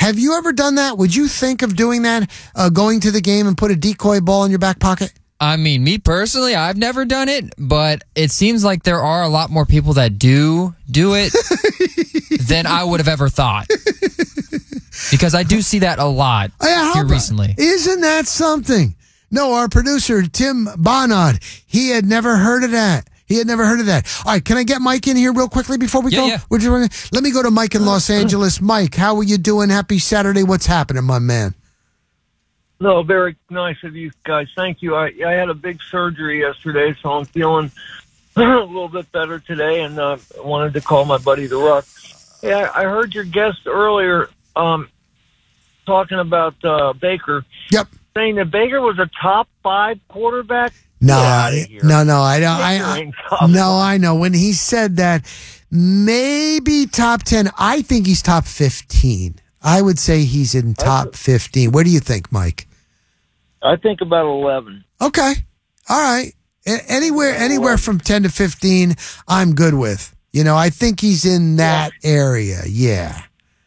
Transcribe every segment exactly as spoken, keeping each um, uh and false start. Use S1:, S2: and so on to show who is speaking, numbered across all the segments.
S1: Have you ever done that? Would you think of doing that, uh, going to the game and put a decoy ball in your back pocket?
S2: I mean, me personally, I've never done it, but it seems like there are a lot more people that do do it than I would have ever thought. Because I do see that a lot
S1: yeah,
S2: here
S1: about,
S2: recently.
S1: Isn't that something? No, our producer, Tim Bonod, he had never heard of that. He had never heard of that. All right, can I get Mike in here real quickly before we
S2: yeah,
S1: go?
S2: Yeah.
S1: We're just, let me go to Mike in Los Angeles. Mike, how are you doing? Happy Saturday. What's happening, my man?
S3: No, very nice of you guys. Thank you. I, I had a big surgery yesterday, so I'm feeling a little bit better today, and uh, wanted to call my buddy The Ruck. Yeah, I heard your guest earlier um, talking about uh, Baker.
S1: Yep.
S3: Saying that Baker was a top five quarterback.
S1: No, I, no, no, I don't. I, I, no, I know. When he said that, maybe top ten. I think he's top fifteen. I would say he's in top fifteen. Where do you think, Mike?
S3: I think about eleven.
S1: Okay. All right. A- anywhere, anywhere from ten to fifteen, I'm good with. You know, I think he's in that yeah. area. Yeah.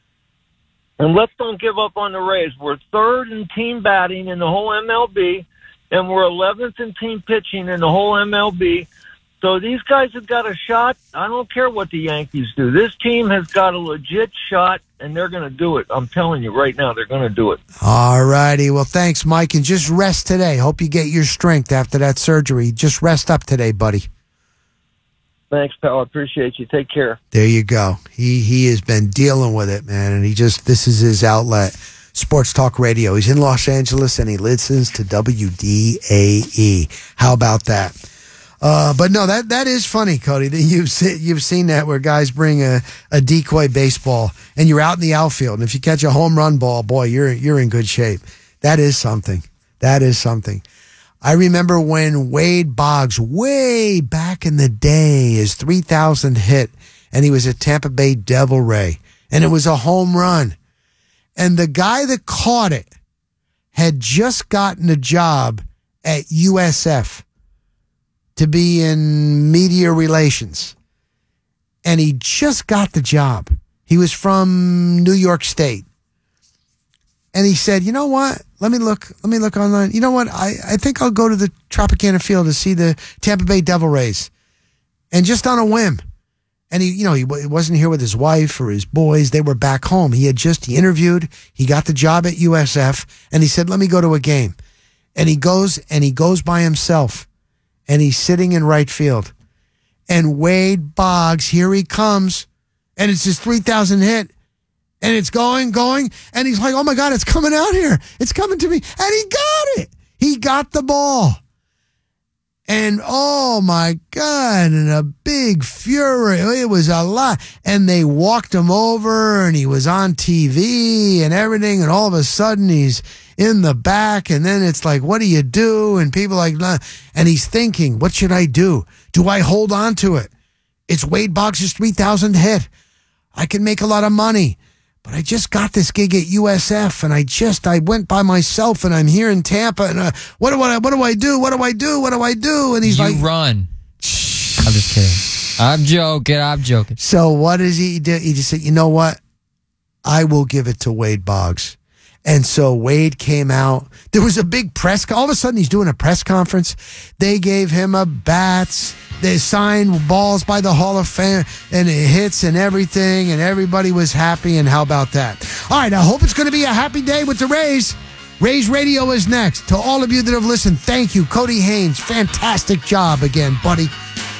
S3: And let's don't give up on the Rays. We're third in team batting in the whole M L B, and we're eleventh in team pitching in the whole M L B. So these guys have got a shot. I don't care what the Yankees do. This team has got a legit shot, and they're going to do it. I'm telling you right now, they're going to do it.
S1: All righty. Well, thanks, Mike. And just rest today. Hope you get your strength after that surgery. Just rest up today, buddy.
S3: Thanks, pal. I appreciate you. Take care.
S1: There you go. He he has been dealing with it, man, and he just, this is his outlet. Sports Talk Radio. He's in Los Angeles, and he listens to W D A E. How about that? Uh, but no, that that is funny, Cody, that you've seen, you've seen that where guys bring a, a decoy baseball and you're out in the outfield, and if you catch a home run ball, boy, you're you're in good shape. That is something. That is something. I remember when Wade Boggs, way back in the day, his three thousand hit, and he was at Tampa Bay Devil Ray, and it was a home run. And the guy that caught it had just gotten a job at U S F to be in media relations. And he just got the job. He was from New York State. And he said, you know what? Let me look, let me look online. You know what? I, I think I'll go to the Tropicana Field to see the Tampa Bay Devil Rays. And just on a whim. And he, you know, he wasn't here with his wife or his boys. They were back home. He had just, he interviewed, he got the job at U S F, and he said, let me go to a game. And he goes, and he goes by himself. And he's sitting in right field. And Wade Boggs, here he comes. And it's his three thousand hit. And it's going, going. And he's like, oh, my God, it's coming out here. It's coming to me. And he got it. He got the ball. And, oh, my God, and a big fury. It was a lot. And they walked him over, and he was on T V and everything. And all of a sudden, he's in the back. And then it's like, what do you do? And people like, nah. And he's thinking, what should I do? Do I hold on to it? It's Wade Boggs' three thousand hit. I can make a lot of money. But I just got this gig at U S F, and I just, I went by myself, and I'm here in Tampa, and uh, what do I, what do I do? What do I do? What do I do? And he's
S2: you
S1: like,
S2: run. I'm just kidding. I'm joking. I'm joking.
S1: So what does he do? He just said, you know what? I will give it to Wade Boggs. And so Wade came out. There was a big press. All of a sudden, he's doing a press conference. They gave him a bats. They signed balls by the Hall of Fame and hits and everything. And everybody was happy. And how about that? All right. I hope it's going to be a happy day with the Rays. Rays Radio is next. To all of you that have listened, thank you. Cody Haynes, fantastic job again, buddy.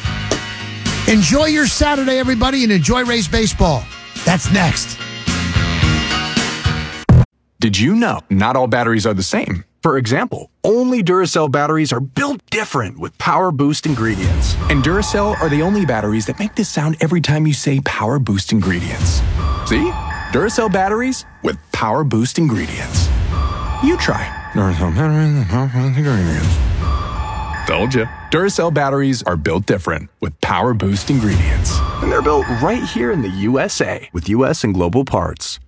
S1: Enjoy your Saturday, everybody, and enjoy Rays baseball. That's next.
S4: Did you know not all batteries are the same? For example, only Duracell batteries are built different with Power Boost ingredients. And Duracell are the only batteries that make this sound every time you say Power Boost ingredients. See? Duracell batteries with Power Boost ingredients. You try. Duracell batteries with Power Boost ingredients. Told you. Duracell batteries are built different with Power Boost ingredients. And they're built right here in the U S A with U S and global parts.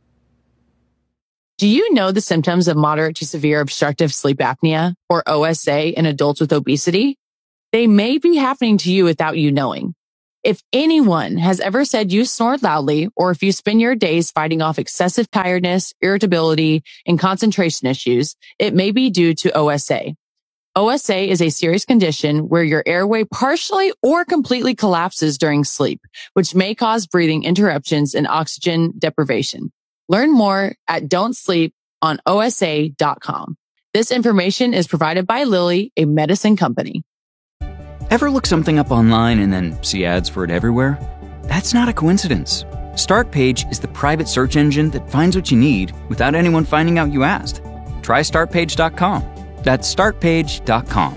S5: Do you know the symptoms of moderate to severe obstructive sleep apnea, or O S A, in adults with obesity? They may be happening to you without you knowing. If anyone has ever said you snore loudly, or if you spend your days fighting off excessive tiredness, irritability, and concentration issues, it may be due to O S A. O S A is a serious condition where your airway partially or completely collapses during sleep, which may cause breathing interruptions and oxygen deprivation. Learn more at don't sleep on O S A dot com. This information is provided by Lilly, a medicine company.
S6: Ever look something up online and then see ads for it everywhere? That's not a coincidence. StartPage is the private search engine that finds what you need without anyone finding out you asked. Try start page dot com. That's start page dot com.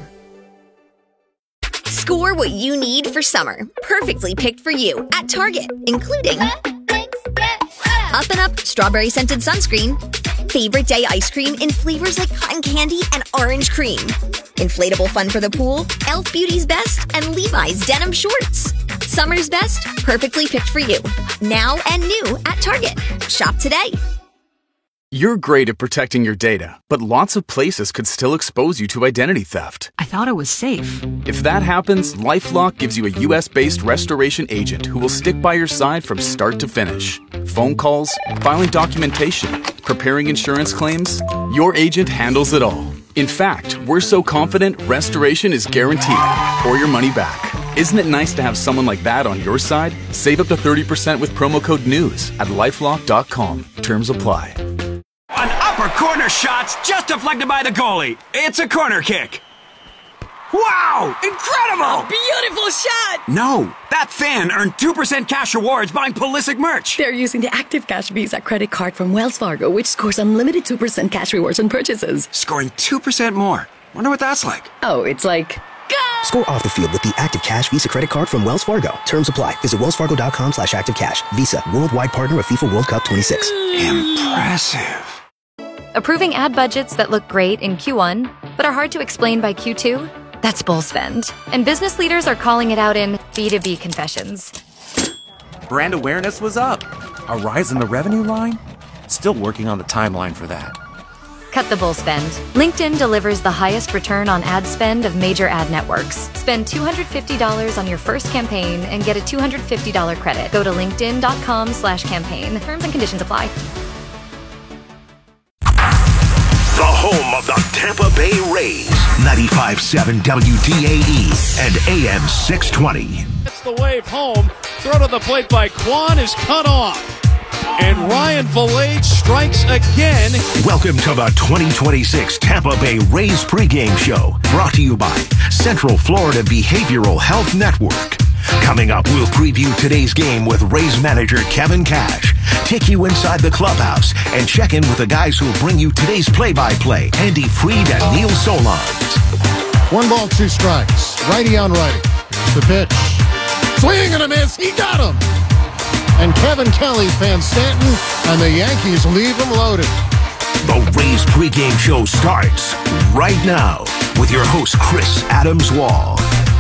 S7: Score what you need for summer, perfectly picked for you at Target, including Up and Up strawberry scented sunscreen, favorite day ice cream in flavors like cotton candy and orange cream, inflatable fun for the pool, e l f Beauty's Best, and Levi's denim shorts. Summer's best, perfectly picked for you, now and new at Target. Shop today.
S8: You're great at protecting your data, but lots of places could still expose you to identity theft.
S9: I thought it was safe.
S8: If that happens, LifeLock gives you a U S-based restoration agent who will stick by your side from start to finish. Phone calls, filing documentation, preparing insurance claims, your agent handles it all. In fact, we're so confident restoration is guaranteed or your money back. Isn't it nice to have someone like that on your side? Save up to thirty percent with promo code NEWS at lifelock dot com. Terms apply.
S10: An upper corner shot's just deflected by the goalie. It's a corner kick. Wow! Incredible!
S11: A beautiful shot!
S10: No, that fan earned two percent cash rewards buying Pulisic merch.
S11: They're using the Active Cash Visa credit card from Wells Fargo, which scores unlimited two percent cash rewards on purchases.
S10: Scoring two percent more. Wonder what that's like.
S11: Oh, it's like... Go!
S12: Score off the field with the Active Cash Visa credit card from Wells Fargo. Terms apply. Visit wells fargo dot com slash active cash. Visa, worldwide partner of FIFA World Cup twenty-six.
S10: Impressive.
S13: Approving ad budgets that look great in Q one, but are hard to explain by Q two? That's bull spend. And business leaders are calling it out in B two B confessions.
S14: Brand awareness was up. A rise in the revenue line? Still working on the timeline for that.
S13: Cut the bull spend. LinkedIn delivers the highest return on ad spend of major ad networks. Spend two hundred fifty dollars on your first campaign and get a two hundred fifty dollars credit. Go to linkedin dot com slash campaign. Terms and conditions apply.
S15: The home of the Tampa Bay Rays, ninety-five point seven W D A E and A M six twenty.
S16: It's the wave home. Throw to the plate by Quan is cut off. And Ryan Valade strikes again.
S15: Welcome to the twenty twenty-six Tampa Bay Rays pregame show, brought to you by Central Florida Behavioral Health Network. Coming up, we'll preview today's game with Rays manager Kevin Cash, take you inside the clubhouse, and check in with the guys who'll bring you today's play-by-play, Andy Freed and Neil Solondz.
S17: One ball, two strikes. Righty on righty. The pitch. Swing and a miss. He got him. And Kevin Kelly fans Stanton, and the Yankees leave him loaded.
S15: The Rays pregame show starts right now with your host, Chris Adams-Wall.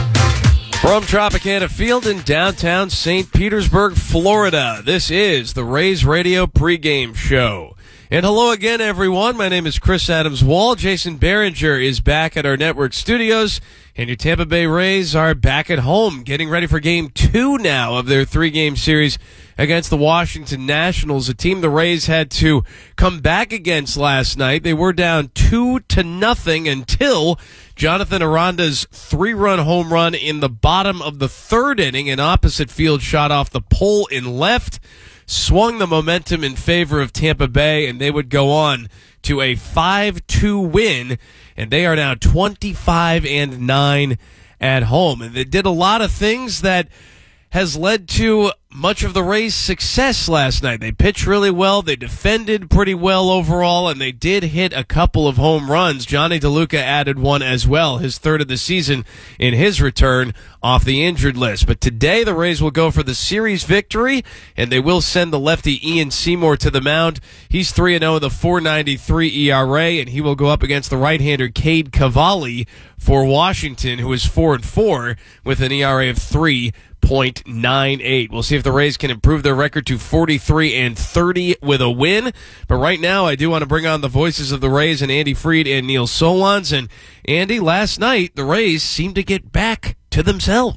S18: From Tropicana Field in downtown Saint Petersburg, Florida, this is the Rays Radio pregame show. And hello again, everyone. My name is Chris Adams-Wall. Jason Behringer is back at our network studios, and your Tampa Bay Rays are back at home, getting ready for game two now of their three-game series against the Washington Nationals, a team the Rays had to come back against last night. They were down two to nothing until Jonathan Aranda's three-run home run in the bottom of the third inning, an opposite field shot off the pole in left, swung the momentum in favor of Tampa Bay, and they would go on to a five two win, and they are now twenty-five and nine at home. And they did a lot of things that has led to much of the Rays' success last night. They pitched really well, they defended pretty well overall, and they did hit a couple of home runs. Johnny DeLuca added one as well, his third of the season in his return off the injured list. But today the Rays will go for the series victory, and they will send the lefty Ian Seymour to the mound. He's three and oh with a four ninety-three E R A, and he will go up against the right-hander Cade Cavalli for Washington, who is four and four with an E R A of three point nine eight. We'll see if the Rays can improve their record to forty-three and thirty with a win. But right now, I do want to bring on the voices of the Rays and Andy Freed and Neil Solondz. And Andy, last night, the Rays seemed to get back to themselves.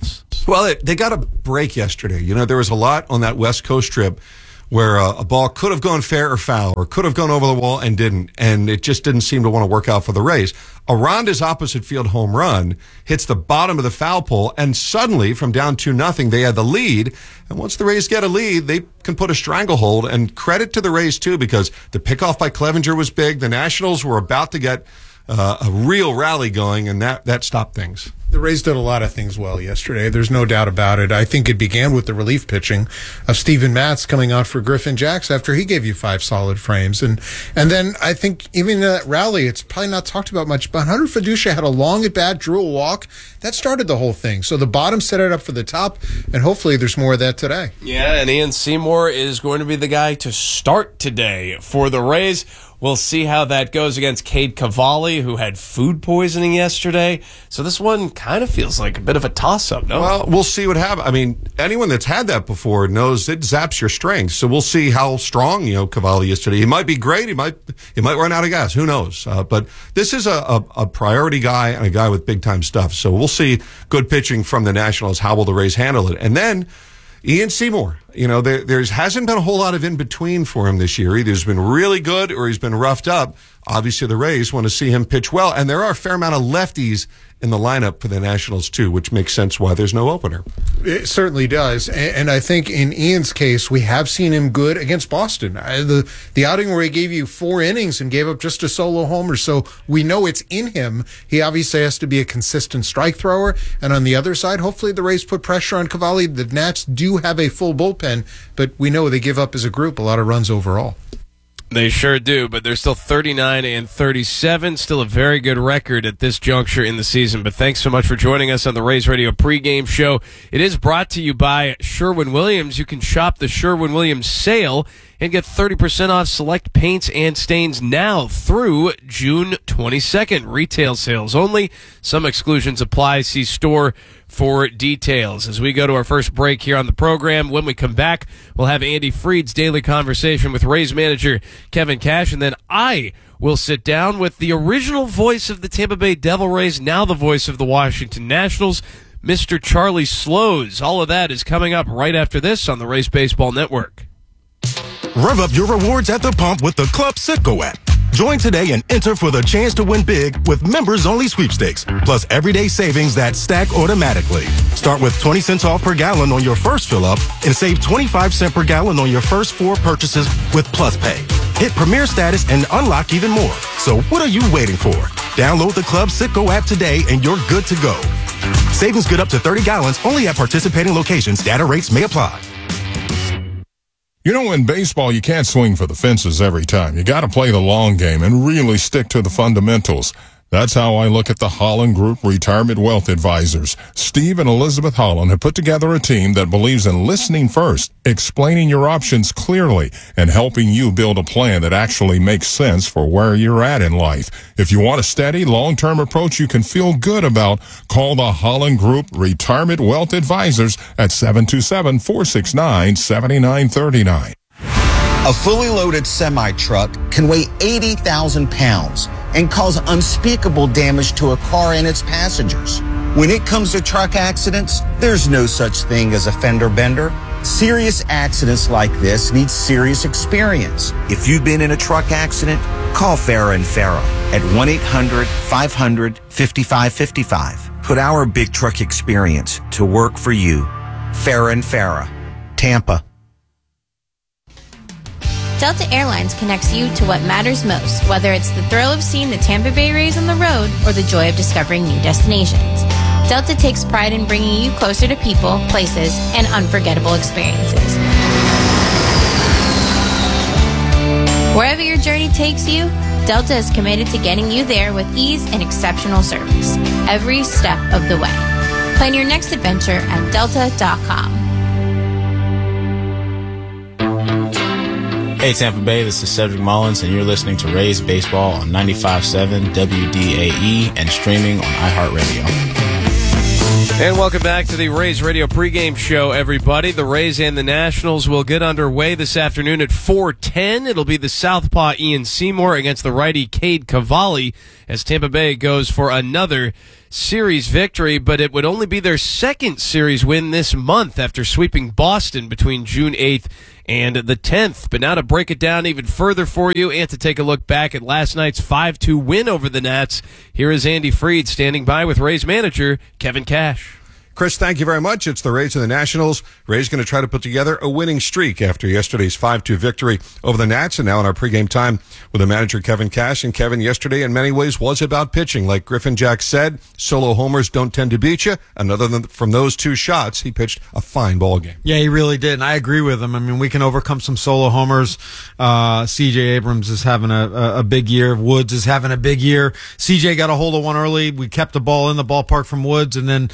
S9: Well, it, they got a break yesterday. You know, there was a lot on that West Coast trip where uh, a ball could have gone fair or foul, or could have gone over the wall and didn't, and it just didn't seem to want to work out for the Rays. Aranda's opposite field home run hits the bottom of the foul pole, and suddenly, from down two nothing, they had the lead. And once the Rays get a lead, they can put a stranglehold. And credit to the Rays, too, because the pickoff by Clevenger was big. The Nationals were about to get uh, a real rally going, and that, that stopped things.
S19: The Rays did a lot of things well yesterday. There's no doubt about it. I think it began with the relief pitching of Steven Matz coming out for Griffin Jax after he gave you five solid frames. And and then I think even in that rally, it's probably not talked about much, but Hunter Fiducia had a long at bat, drew a walk. That started the whole thing. So the bottom set it up for the top, and hopefully there's more of that today.
S18: Yeah, and Ian Seymour is going to be the guy to start today for the Rays. We'll see how that goes against Cade Cavalli, who had food poisoning yesterday. So this one kind of feels like a bit of a toss-up, no?
S9: Well, we'll see what happens. I mean, anyone that's had that before knows it zaps your strength. So we'll see how strong, you know, Cavalli is today. He might be great. He might he might run out of gas. Who knows? Uh, but this is a, a, a priority guy and a guy with big-time stuff. So we'll see good pitching from the Nationals. How will the Rays handle it? And then Ian Seymour, you know, there there's hasn't been a whole lot of in-between for him this year. Either he's been really good or he's been roughed up. Obviously, the Rays want to see him pitch well, and there are a fair amount of lefties in the lineup for the Nationals, too, which makes sense why there's no opener.
S19: It certainly does. And, and I think in Ian's case, we have seen him good against Boston. I, the, the outing where he gave you four innings and gave up just a solo homer, so we know it's in him. He obviously has to be a consistent strike thrower. And on the other side, hopefully the Rays put pressure on Cavalli. The Nats do have a full bullpen, but we know they give up as a group a lot of runs overall.
S18: They sure do, but they're still thirty-nine and thirty-seven, still a very good record at this juncture in the season. But thanks so much for joining us on the Rays Radio pregame show. It is brought to you by Sherwin-Williams. You can shop the Sherwin-Williams sale and get thirty percent off select paints and stains now through June twenty-second. Retail sales only. Some exclusions apply. See store for details. As we go to our first break here on the program, when we come back, we'll have Andy Freed's daily conversation with Rays manager Kevin Cash, and then I will sit down with the original voice of the Tampa Bay Devil Rays, now the voice of the Washington Nationals, Mister Charlie Slows. All of that is coming up right after this on the Rays Baseball Network.
S15: Rev up your rewards at the pump with the Club Citgo app. Join today and enter for the chance to win big with members-only sweepstakes, plus everyday savings that stack automatically. Start with twenty cents off per gallon on your first fill-up and save twenty-five cents per gallon on your first four purchases with Plus Pay. Hit Premier status and unlock even more. So what are you waiting for? Download the Club Citgo app today and you're good to go. Savings good up to thirty gallons only at participating locations. Data rates may apply.
S20: You know, in baseball, you can't swing for the fences every time. You got to play the long game and really stick to the fundamentals. That's how I look at the Holland Group Retirement Wealth Advisors. Steve and Elizabeth Holland have put together a team that believes in listening first, explaining your options clearly, and helping you build a plan that actually makes sense for where you're at in life. If you want a steady, long-term approach you can feel good about, call the Holland Group Retirement Wealth Advisors at seven two seven, four six nine, seven nine three nine.
S21: A fully loaded semi-truck can weigh eighty thousand pounds and cause unspeakable damage to a car and its passengers. When it comes to truck accidents, there's no such thing as a fender bender. Serious accidents like this need serious experience. If you've been in a truck accident, call Farah and Farah at one eight hundred, five hundred, five five five five. Put our big truck experience to work for you. Farah and Farah, Tampa.
S22: Delta Airlines connects you to what matters most, whether it's the thrill of seeing the Tampa Bay Rays on the road or the joy of discovering new destinations. Delta takes pride in bringing you closer to people, places, and unforgettable experiences. Wherever your journey takes you, Delta is committed to getting you there with ease and exceptional service, every step of the way. Plan your next adventure at delta dot com.
S23: Hey Tampa Bay, this is Cedric Mullins, and you're listening to Rays Baseball on ninety-five point seven W D A E and streaming on iHeartRadio.
S18: And welcome back to the Rays Radio pregame show, everybody. The Rays and the Nationals will get underway this afternoon at four ten. It'll be the southpaw Ian Seymour against the righty Cade Cavalli as Tampa Bay goes for another series victory, but it would only be their second series win this month after sweeping Boston between June eighth and the tenth. But now to break it down even further for you and to take a look back at last night's five two win over the Nats, here is Andy Freed standing by with Rays manager Kevin Cash.
S9: Chris, thank you very much. It's the Rays and the Nationals. Rays going to try to put together a winning streak after yesterday's five two victory over the Nats. And now in our pregame time with the manager, Kevin Cash. And Kevin, yesterday in many ways was about pitching. Like Griffin Jack said, solo homers don't tend to beat you. And other than from those two shots, he pitched a fine ball game.
S1: Yeah, he really did. And I agree with him. I mean, we can overcome some solo homers. Uh, C J Abrams is having a, a, a big year. Woods is having a big year. C J got a hold of one early. We kept the ball in the ballpark from Woods. And then,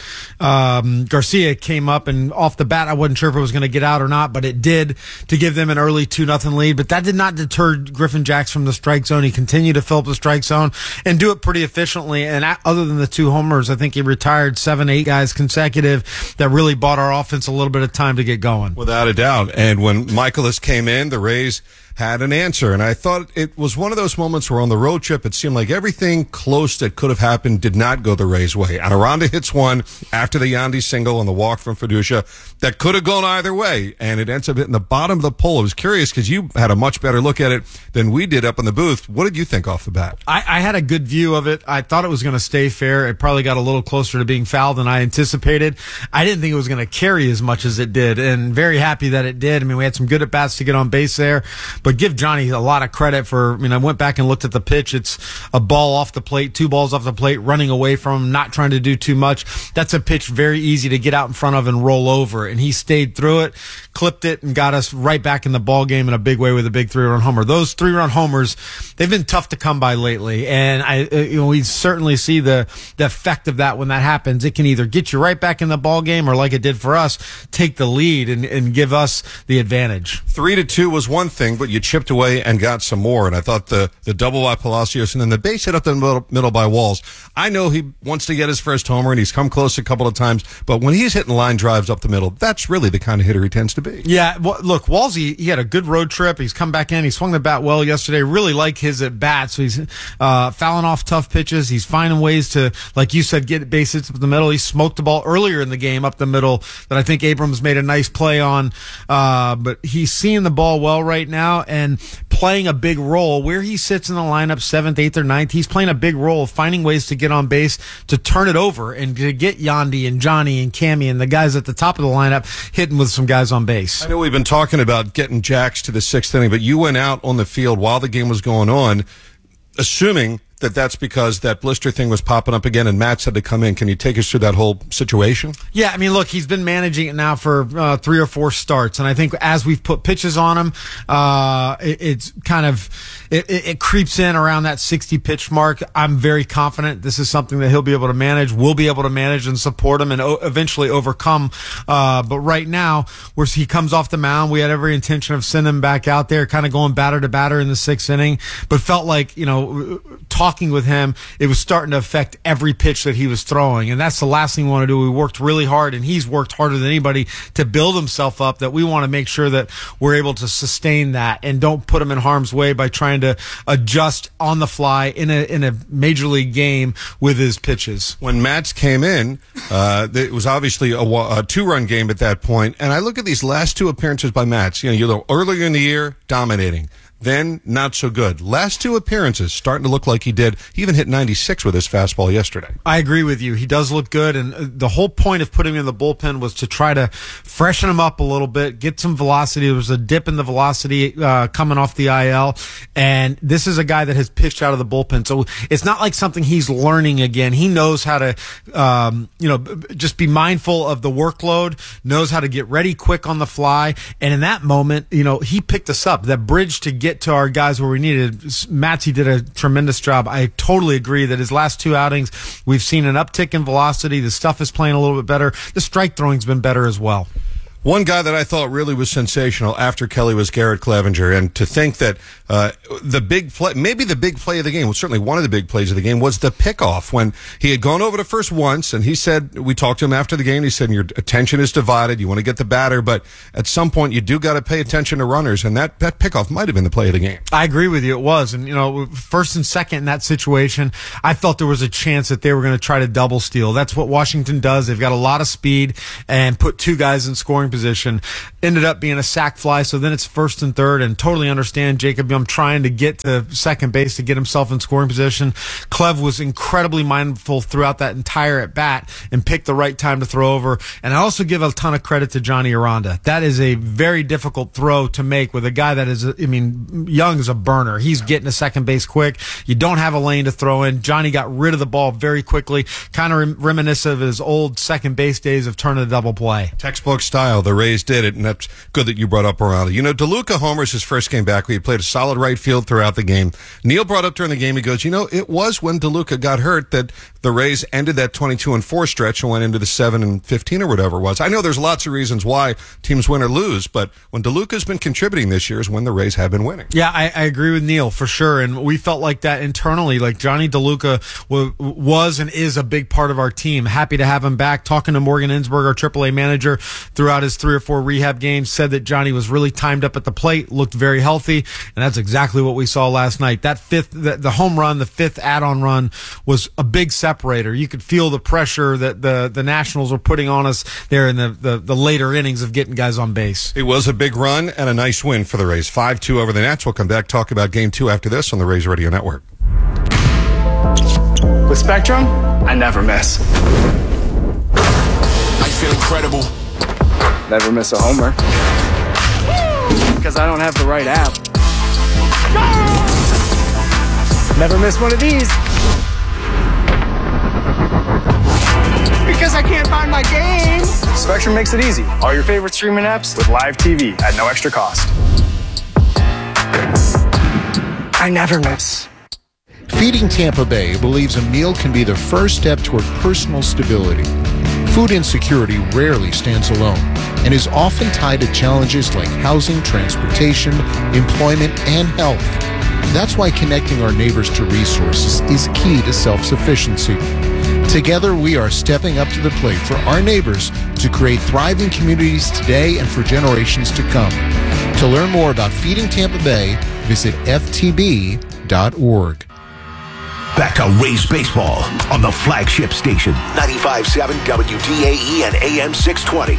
S1: um, Garcia came up, and off the bat, I wasn't sure if it was going to get out or not, but it did to give them an early two nothing lead. But that did not deter Griffin Jacks from the strike zone. He continued to fill up the strike zone and do it pretty efficiently. And other than the two homers, I think he retired seven, eight guys consecutive that really bought our offense a little bit of time to get going.
S9: Without a doubt. And when Michaelis came in, the Rays had an answer. And I thought it was one of those moments where on the road trip, it seemed like everything close that could have happened did not go the Rays' way. Adirondá hits one after the Yandy single on the walk from Fiducia that could have gone either way. And it ends up hitting the bottom of the pole. I was curious because you had a much better look at it than we did up in the booth. What did you think off the bat?
S1: I, I had a good view of it. I thought it was going to stay fair. It probably got a little closer to being fouled than I anticipated. I didn't think it was going to carry as much as it did, and very happy that it did. I mean, we had some good at-bats to get on base there. But give Johnny a lot of credit for, I mean, I went back and looked at the pitch. It's a ball off the plate, two balls off the plate, running away from him, not trying to do too much. That's a pitch very easy to get out in front of and roll over. And he stayed through it, clipped it, and got us right back in the ball game in a big way with a big three-run homer. Those three-run homers, they've been tough to come by lately. And I, you know, we certainly see the, the effect of that when that happens. It can either get you right back in the ball game or, like it did for us, take the lead and, and give us the advantage.
S9: Three to two was one thing, but you chipped away and got some more. And I thought the, the double by Palacios and then the base hit up the middle, middle by Walls. I know he wants to get his first homer and he's come close a couple of times, but when he's hitting line drives up the middle, that's really the kind of hitter he tends to be.
S1: Yeah, well, look, Walls, he, he had a good road trip. He's come back in. He swung the bat well yesterday. Really like his at bats. So he's uh, fouling off tough pitches. He's finding ways to, like you said, get base hits up the middle. He smoked the ball earlier in the game up the middle that I think Abrams made a nice play on. Uh, but he's seeing the ball well right now and playing a big role where he sits in the lineup seventh, eighth, or ninth. He's playing a big role, finding ways to get on base, to turn it over, and to get Yandy and Johnny and Cammy and the guys at the top of the lineup hitting with some guys on base.
S9: I know we've been talking about getting Jacks to the sixth inning, but you went out on the field while the game was going on, assuming that that's because that blister thing was popping up again and Matt's had to come in. Can you take us through that whole situation?
S1: Yeah, I mean, look, he's been managing it now for uh, three or four starts, and I think as we've put pitches on him, uh, it, it's kind of it, it, it creeps in around that sixty pitch mark. I'm very confident this is something that he'll be able to manage. We'll be able to manage and support him and o- eventually overcome. Uh, but right now, where he comes off the mound, we had every intention of sending him back out there, kind of going batter to batter in the sixth inning, but felt like, you know, talking with him, it was starting to affect every pitch that he was throwing, and that's the last thing we want to do. We worked really hard, and he's worked harder than anybody to build himself up, that we want to make sure that we're able to sustain that and don't put him in harm's way by trying to adjust on the fly in a in a major league game with his pitches.
S9: When Matz came in, uh, it was obviously a, a two-run game at that point, and I look at these last two appearances by Matz. You know, you know, earlier in the year, dominating. Then, not so good. Last two appearances, starting to look like he did. He even hit ninety-six with his fastball yesterday.
S1: I agree with you. He does look good, and the whole point of putting him in the bullpen was to try to freshen him up a little bit, get some velocity. There was a dip in the velocity uh, coming off the I L, and this is a guy that has pitched out of the bullpen. So it's not like something he's learning again. He knows how to, um, you know, just be mindful of the workload, knows how to get ready quick on the fly, and in that moment, you know, he picked us up. That bridge to get to our guys where we needed. Matzy did a tremendous job. I totally agree that his last two outings, we've seen an uptick in velocity. The stuff is playing a little bit better. The strike throwing's been better as well.
S9: One guy that I thought really was sensational after Kelly was Garrett Clevenger, and to think that uh, the big play, maybe the big play of the game, well, certainly one of the big plays of the game was the pickoff when he had gone over to first once, and he said, we talked to him after the game, he said, your attention is divided, you want to get the batter, but at some point you do got to pay attention to runners, and that, that pickoff might have been the play of the game.
S1: I agree with you, it was, and you know, first and second in that situation, I felt there was a chance that they were going to try to double steal. That's what Washington does. They've got a lot of speed and put two guys in scoring position. Ended up being a sack fly, so then it's first and third, and totally understand Jacob Young trying to get to second base to get himself in scoring position. Clev was incredibly mindful throughout that entire at bat and picked the right time to throw over. And I also give a ton of credit to Johnny Aranda. That is a very difficult throw to make with a guy that is, I mean, Young is a burner. He's getting to second base quick. You don't have a lane to throw in. Johnny got rid of the ball very quickly, kind of rem- reminiscent of his old second base days of turning a double play.
S9: Textbook style. The Rays did it, and that's good that you brought up Aranda. You know, DeLuca homers his first game back. We played a solid right field throughout the game. Neil brought up during the game, he goes, you know, it was when DeLuca got hurt that the Rays ended that twenty-two and four stretch and went into the seven and fifteen or whatever it was. I know there's lots of reasons why teams win or lose, but when DeLuca's been contributing this year is when the Rays have been winning.
S1: Yeah, I, I agree with Neil for sure, and we felt like that internally. Like Johnny DeLuca w- was and is a big part of our team. Happy to have him back. Talking to Morgan Insberg, our triple A manager, throughout his three or four rehab games, said that Johnny was really timed up at the plate, looked very healthy, and that's exactly what we saw last night. That fifth, the, the home run, the fifth add-on run was a big separator. You could feel the pressure that the, the Nationals were putting on us there in the, the, the later innings of getting guys on base.
S9: It was a big run and a nice win for the Rays. five two over the Nats. We'll come back, talk about game two after this on the Rays Radio Network.
S2: With Spectrum, I never miss.
S3: I feel incredible.
S2: Never miss a homer. Because I don't have the right app. Never miss one of these. Because I can't find my game. Spectrum makes it easy. All your favorite streaming apps with live T V at no extra cost. I never miss.
S19: Feeding Tampa Bay believes a meal can be the first step toward personal stability. Food insecurity rarely stands alone and is often tied to challenges like housing, transportation, employment, and health. That's why connecting our neighbors to resources is key to self-sufficiency. Together, we are stepping up to the plate for our neighbors to create thriving communities today and for generations to come. To learn more about Feeding Tampa Bay, visit F T B dot org.
S15: Back to Rays baseball on the flagship station, ninety-five point seven W D A E and A M six twenty.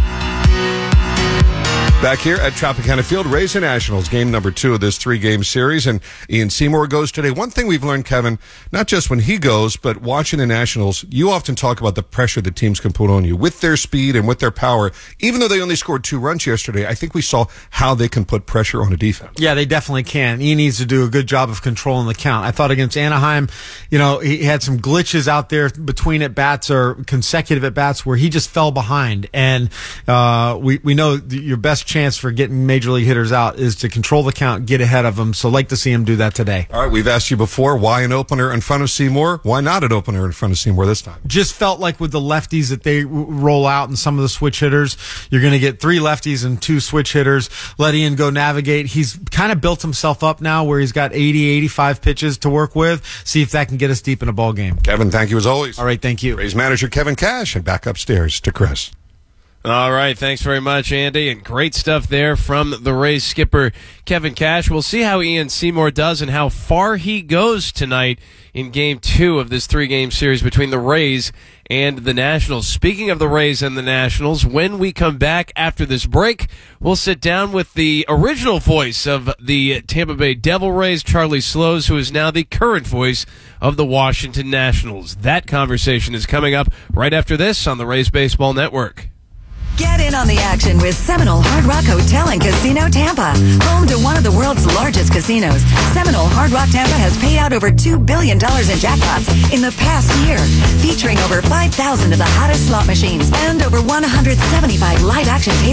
S9: Back here at Tropicana Field, Rays and Nationals, game number two of this three-game series, and Ian Seymour goes today. One thing we've learned, Kevin, not just when he goes, but watching the Nationals, you often talk about the pressure that teams can put on you with their speed and with their power. Even though they only scored two runs yesterday, I think we saw how they can put pressure on a defense.
S1: Yeah, they definitely can. He needs to do a good job of controlling the count. I thought against Anaheim, you know, he had some glitches out there between at-bats or consecutive at-bats where he just fell behind. And uh, we, we know your best chance for getting major league hitters out is to control the count, get ahead of them. So like to see him do that today.
S9: All right, we've asked you before, why an opener in front of Seymour? Why not an opener in front of Seymour this time?
S1: Just felt like with the lefties that they roll out and some of the switch hitters, you're going to get three lefties and two switch hitters. Let Ian go navigate. He's kind of built himself up now where he's got eighty, eighty-five pitches to work with. See if that can get us deep in a ball game.
S9: Kevin, thank you as always.
S1: All right, thank you.
S9: Rays manager Kevin Cash, and back upstairs to Chris.
S18: All right, thanks very much, Andy, and great stuff there from the Rays skipper, Kevin Cash. We'll see how Ian Seymour does and how far he goes tonight in Game two of this three-game series between the Rays and the Nationals. Speaking of the Rays and the Nationals, when we come back after this break, we'll sit down with the original voice of the Tampa Bay Devil Rays, Charlie Slows, who is now the current voice of the Washington Nationals. That conversation is coming up right after this on the Rays Baseball Network.
S4: Get in on the action with Seminole Hard Rock Hotel and Casino Tampa. Home to one of the world's largest casinos, Seminole Hard Rock Tampa has paid out over two billion dollars in jackpots in the past year, featuring over five thousand of the hottest slot machines and over one hundred seventy-five live action tables.